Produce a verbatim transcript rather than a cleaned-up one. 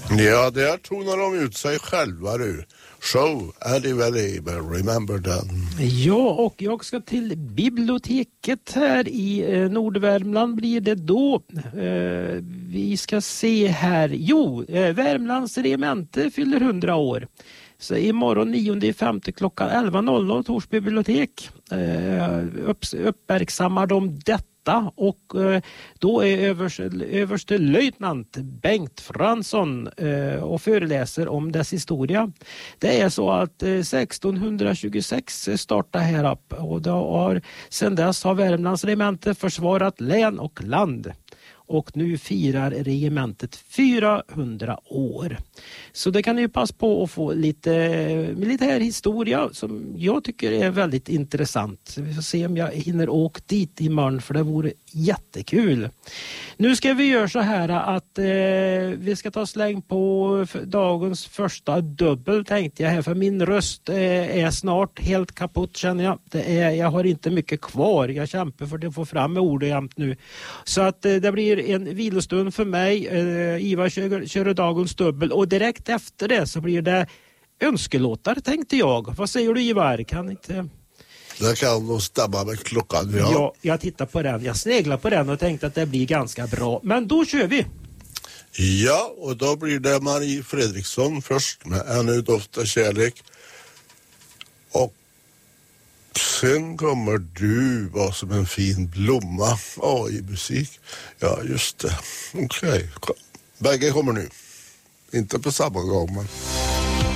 Ja, där tonar de ut sig själva nu. Show, Eddie Vedder, remember that. Ja, och jag ska till biblioteket här i eh, Nordvärmland blir det då. Eh, vi ska se här. Jo, eh, Värmlands regemente fyller hundra år. Så imorgon nionde femte klockan elva noll noll Torsby bibliotek eh, upp, uppmärksammar de detta. Och eh, då är överste, överste löjtnant Bengt Fransson eh, och föreläser om dess historia. Det är så att eh, sexton tjugosex startade här upp och då har, sedan dess har Värmlands regemente försvarat län och land. Och nu firar regementet fyrahundra år. Så det kan ju passa på att få lite militärhistoria som jag tycker är väldigt intressant. Vi får se om jag hinner åka dit imorgon för det vore jättekul. Nu ska vi göra så här att eh, vi ska ta släng på dagens första dubbel tänkte jag här. För min röst eh, är snart helt kaputt känner jag. Det är, jag har inte mycket kvar. Jag kämpar för att få fram ordet jämt nu. Så att eh, det blir en vilostund för mig. Eh, Ivar kör, kör dagens dubbel och direkt efter det så blir det önskelåtar tänkte jag. Vad säger du Ivar? Kan inte... Det kan nog stämma med klockan. Ja. ja, jag tittar på den. Jag sneglar på den och tänkte att det blir ganska bra. Men då kör vi. Ja, och då blir det Marie Fredriksson först med Ännu doftar kärlek. Och sen kommer du vara som en fin blomma. Ja, i musik. Ja, just det. Okej. Okay. Bägge kommer nu. Inte på samma gång, men...